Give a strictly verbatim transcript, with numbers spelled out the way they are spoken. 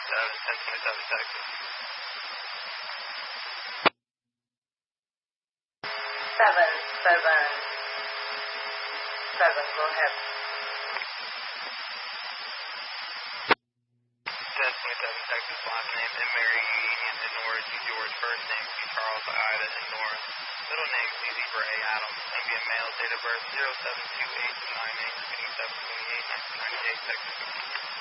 twenty-seven, ten twenty-seven, Texas. Seven, seven, seven, go ahead. ten twenty-seven, Texas, last name, M. Mary, U. Union, and Nora, G. George, first name, C. Charles, Ida, and Nora, middle name, C. Zebra, A. Adams, going to be a male, date of birth, zero seven two eight nine eight, twenty-seven twenty-eight, nineteen ninety-eight, Texas.